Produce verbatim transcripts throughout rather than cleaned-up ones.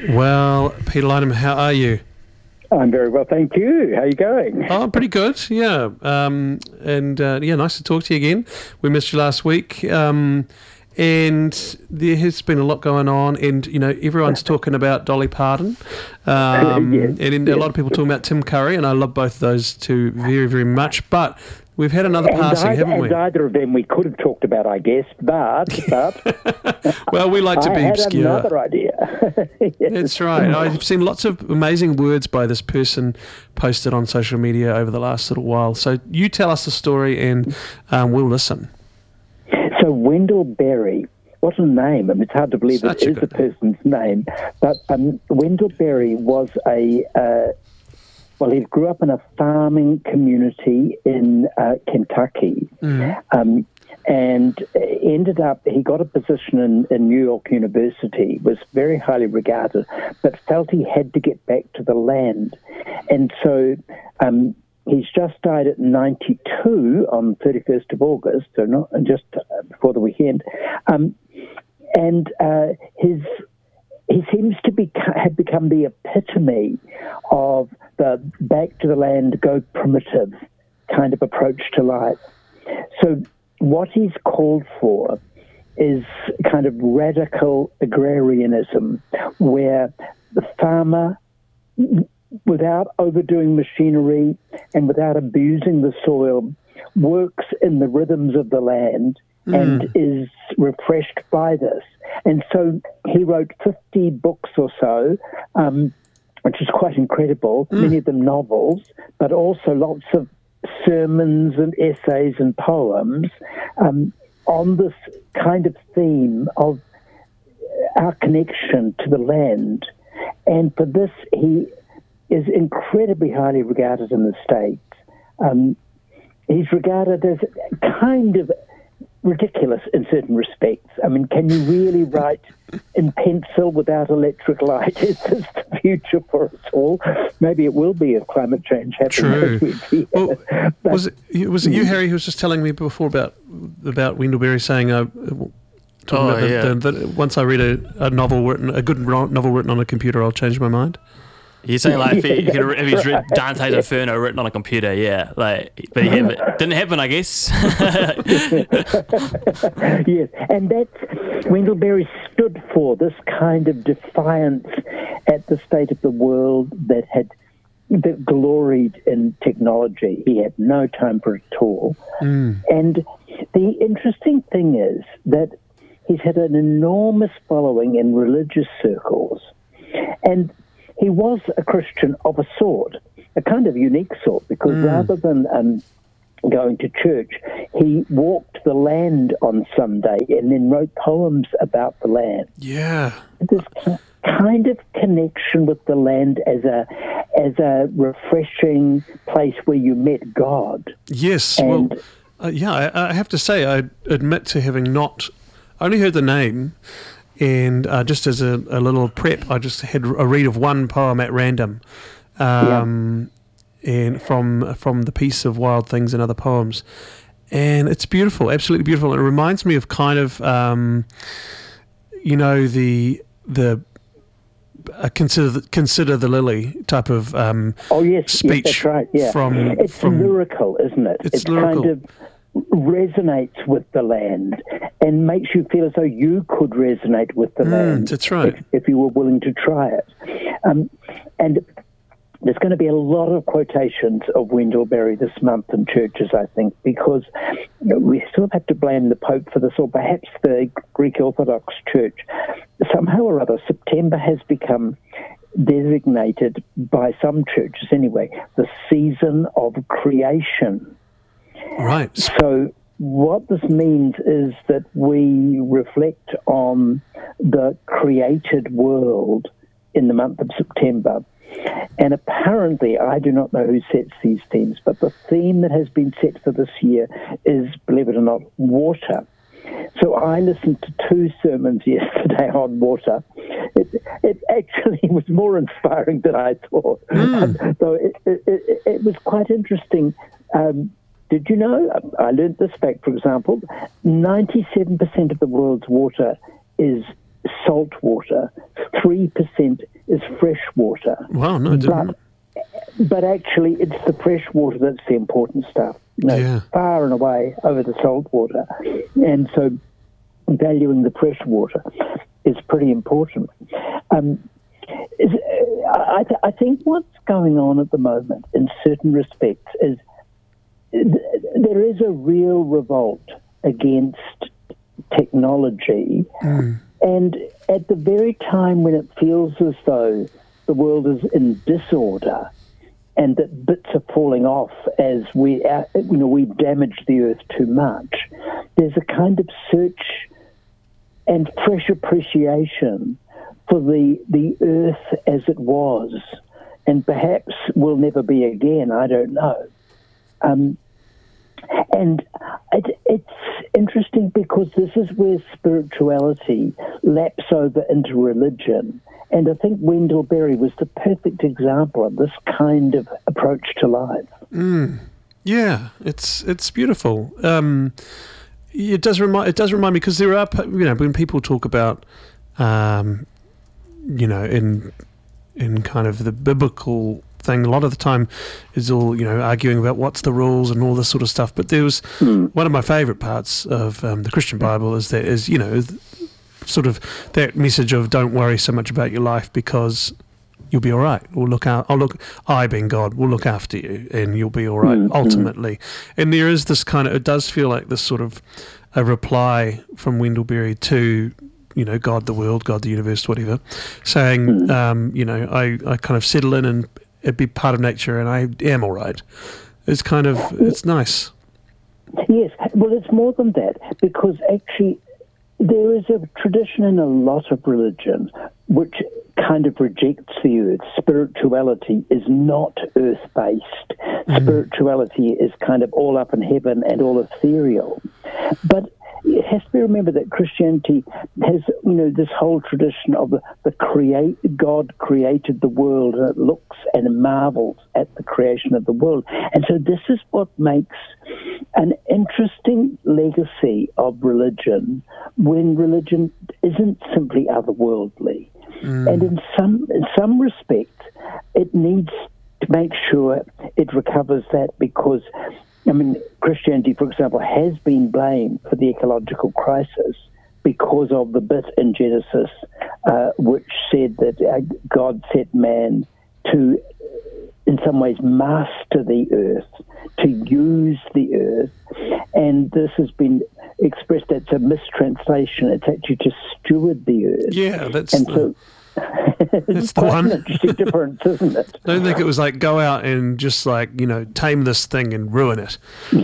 Well, Peter Lynham, how are you? I'm very well, thank you. How are you going? Oh, pretty good, yeah. Um, and, uh, yeah, nice to talk to you again. We missed you last week. Um, and there has been a lot going on, and, you know, everyone's talking about Dolly Parton. Um, yes, and yes. a lot of people talking about Tim Curry, and I love both those two very, very much. But we've had another and passing, I, haven't and we? either of them we could have talked about, I guess, but, but well, we like to I be had obscure. another idea. Yes. That's right. I've seen lots of amazing words by this person posted on social media over the last little while. So you tell us the story and um, we'll listen. So Wendell Berry, what a name. I mean, it's hard to believe Such it a is a good name. person's name. But um, Wendell Berry was a... Uh, Well, he grew up in a farming community in uh, Kentucky, Mm. um, and ended up, he got a position in, in New York University, was very highly regarded, but felt he had to get back to the land. And so um, he's just died at ninety-two on thirty-first of August, so not just before the weekend. Um, and uh, his he seems to be have become the epitome of the back to the land, go primitive kind of approach to life. So what he's called for is kind of radical agrarianism, where the farmer, without overdoing machinery and without abusing the soil, works in the rhythms of the land mm. and is refreshed by this. And so he wrote fifty books or so, um, which is quite incredible, mm. many of them novels, but also lots of sermons and essays and poems um, on this kind of theme of our connection to the land. And for this, he is incredibly highly regarded in the States. Um, he's regarded as kind of ridiculous in certain respects. I mean, can you really write in pencil without electric light? Is this the future for us all? Maybe it will be if climate change happens. True. Well, but, was it was it you, Harry, who was just telling me before about about Wendell Berry saying, uh, talking oh, about yeah. the, the, the, once I read a, a novel written, a good novel written on a computer, I'll change my mind. You're saying like if, he, Yeah, he could, if he's read right. Dante's Inferno written on a computer, yeah, like, but he have, didn't happen, I guess. Yes, and that's Wendell Berry stood for, this kind of defiance at the state of the world that had that gloried in technology. He had no time for it at all. Mm. And the interesting thing is that he's had an enormous following in religious circles, and he was a Christian of a sort, a kind of unique sort, because mm. rather than um, going to church, he walked the land on Sunday and then wrote poems about the land. Yeah. This kind of connection with the land as a as a refreshing place where you met God. Yes. And well, uh, yeah, I, I have to say, I admit to having not only heard the name. And uh, just as a, a little prep, I just had a read of one poem at random, um, yeah. and from from the piece of Wild Things and Other Poems, and it's beautiful, absolutely beautiful. It reminds me of kind of, um, you know, the the uh, consider the, consider the lily type of um, oh yes, speech. Yes, that's right. Yeah, from it's from, lyrical, isn't it? It's, it's lyrical. kind of resonates with the land and makes you feel as though you could resonate with the mm, land. That's right. If, if you were willing to try it. Um, and there's going to be a lot of quotations of Wendell Berry this month in churches, I think, because you know, we still have to blame the Pope for this, or perhaps the Greek Orthodox Church. Somehow or other, September has become designated by some churches anyway, the season of creation. Right. So what this means is that we reflect on the created world in the month of September. And apparently, I do not know who sets these themes, but the theme that has been set for this year is, believe it or not, water. So I listened to two sermons yesterday on water. It, it actually was more inspiring than I thought. Mm. Um, so it, it, it, it was quite interesting. Um, Did you know, I learned this fact, for example, ninety-seven percent of the world's water is salt water, three percent fresh water. Wow, no, I didn't. But, but actually, it's the fresh water that's the important stuff. You know, Yeah. far and away over the salt water. And so valuing the fresh water is pretty important. Um, is, I, th- I think what's going on at the moment, in certain respects, is th- there is a real revolt against technology. Mm. And at the very time when it feels as though the world is in disorder and that bits are falling off as we, uh, you know, we've damaged the earth too much, there's a kind of search and fresh appreciation for the the earth as it was, and perhaps will never be again. I don't know. Um, and it, it's interesting because this is where spirituality laps over into religion. And I think Wendell Berry was the perfect example of this kind of approach to life. Mm. Yeah, it's it's beautiful. Um, it does remind it does remind me because there are, you know, when people talk about, um, you know, in in kind of the biblical thing, a lot of the time is all, you know, arguing about what's the rules and all this sort of stuff. But there was mm. one of my favourite parts of um, the Christian Bible is that is, you know, sort of that message of don't worry so much about your life because you'll be all right. We'll look out. I'll look. I, being God, will look after you, and you'll be all right mm-hmm. ultimately. And there is this kind of. It does feel like this sort of a reply from Wendell Berry to, you know, God, the world, God, the universe, whatever, saying, mm-hmm. um, you know, I, I kind of settle in and it be part of nature, and I am all right. It's kind of. It's nice. Yes. Well, it's more than that because actually. There is a tradition in a lot of religion which kind of rejects the earth. Spirituality is not earth-based. Mm. Spirituality is kind of all up in heaven and all ethereal. But it has to be remembered that Christianity has, you know, this whole tradition of the, the create God created the world and it looks and marvels at the creation of the world. And so this is what makes an interesting legacy of religion when religion isn't simply otherworldly. Mm. And in some in some respect, it needs to make sure it recovers that because, I mean, Christianity, for example, has been blamed for the ecological crisis because of the bit in Genesis uh, which said that uh, God set man to, in some ways, master the earth, to use the earth. And this has been expressed as a mistranslation. It's actually to steward the earth. Yeah, that's and the, so, that's the one. An interesting difference, isn't it? I don't think it was like go out and just like, you know, tame this thing and ruin it.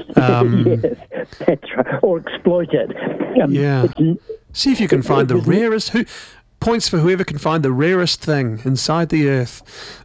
Um, yes, that's right. Or exploit it. Um, yeah. See if you can find the rarest... Who points for whoever can find the rarest thing inside the earth.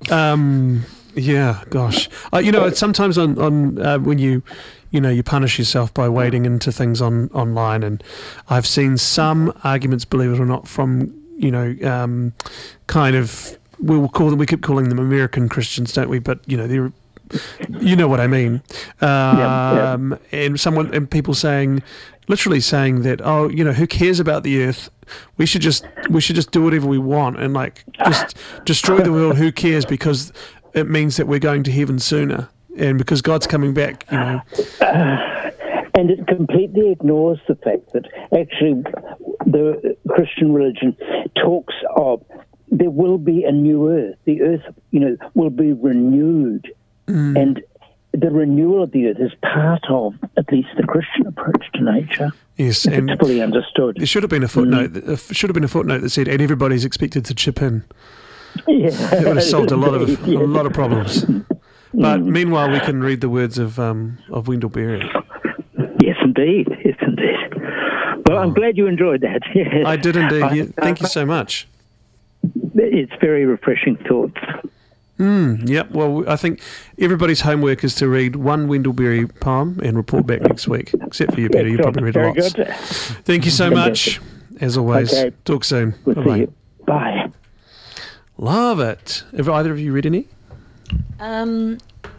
Um, yeah, gosh. Uh, you know, it's sometimes on, on uh, when you... You know, you punish yourself by wading into things on online, and I've seen some arguments, believe it or not, from, you know, um, kind of, we'll call them, we keep calling them American Christians, don't we? But, you know, they're, you know what I mean. Um, yeah, yeah. And someone, and people saying, literally saying that, oh, you know, who cares about the earth? We should just, we should just do whatever we want and like just destroy the world. Who cares? Because it means that we're going to heaven sooner. And because God's coming back, you know. Uh, and it completely ignores the fact that actually the Christian religion talks of there will be a new earth. The earth, you know, will be renewed. Mm. And the renewal of the earth is part of at least the Christian approach to nature. Yes, and it's fully understood. There should have been a footnote. Mm. That, should have been a footnote that said, "And everybody's expected to chip in." Yeah, it would have solved a lot of yeah. a lot of problems. But meanwhile, we can read the words of um, of Wendell Berry. Yes, indeed. Yes, indeed. Well, I'm glad you enjoyed that. Yes. I did indeed. I, Thank uh, you so much. It's very refreshing thoughts. Mm, yep. Well, I think everybody's homework is to read one Wendell Berry poem and report back next week. Except for you, Peter. You probably read very lots. Good. Thank you so much. As always. Okay. Talk soon. We'll Bye-bye. See you. Bye. Love it. Have either of you read any? Um,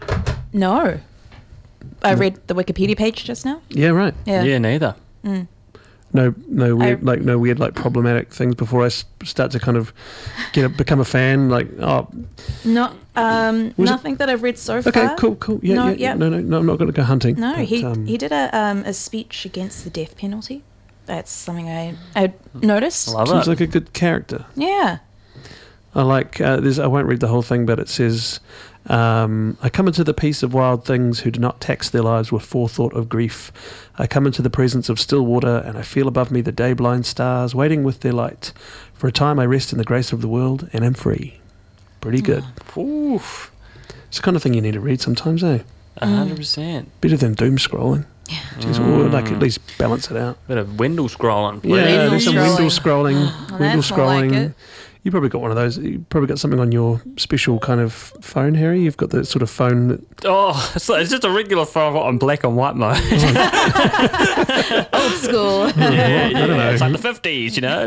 no. I read the Wikipedia page just now. Yeah, right. Yeah, yeah neither. Mm. No, no weird, I- like no weird, like problematic things before I s- start to kind of get a, become a fan. Like, oh, Not um, Was it- nothing that I've read so okay, far. cool, cool. Yeah, No, yeah, yeah. yep. No, no, no, I'm not going to go hunting. No, but, he um, he did a um, a speech against the death penalty. That's something I I noticed. Love seems it. like a good character. Yeah. I like. Uh, there's. I won't read the whole thing, but it says, um, "I come into the peace of wild things who do not tax their lives with forethought of grief. I come into the presence of still water, and I feel above me the day-blind stars waiting with their light. For a time, I rest in the grace of the world, and am free." Pretty good. Oof. It's the kind of thing you need to read sometimes, eh? A hundred percent. Better than doom scrolling. Yeah. Jeez, or like at least balance it out. Bit of window scrolling. Yeah, Window there's some window scrolling. Well, window that's more like scrolling. it. You probably got one of those. You probably got something on your special kind of phone, Harry. You've got the sort of phone that Oh, it's, like, it's just a regular phone on black and white mode. Old school. yeah, yeah, I don't know. It's like the fifties, you know.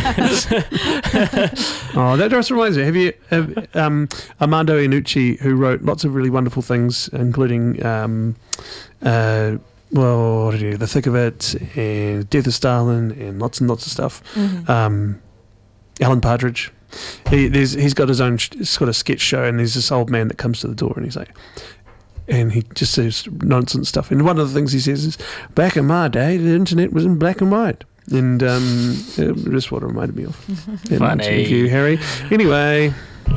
Oh, that just reminds me. Have you, have, um, Armando Iannucci, who wrote lots of really wonderful things, including, um, uh, well, what did he do? The Thick of It, and Death of Stalin, and lots and lots of stuff. Mhm. Um, Alan Partridge. He, there's, he's got his own sh- sort of sketch show, and there's this old man that comes to the door, and he's like, and he just says nonsense stuff. And one of the things he says is, back in my day, the internet was in black and white. And um, it- just what it reminded me of. Yeah, Funny. Thank you, Harry. Anyway.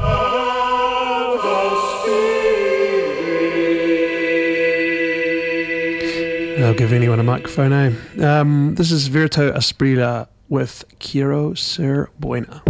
I'll give anyone a microphone, eh? Um, this is Virto Asprilla with Quiero Ser Buena.